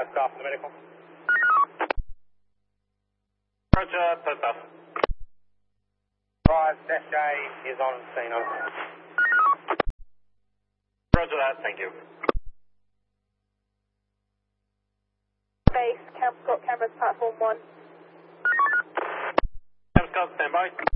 staff for the medical. Roger, per staff. 5 SJ is on scene. Roger that, thank you. Base, Camp Scott cameras, platform 1. Camp Scott, stand by.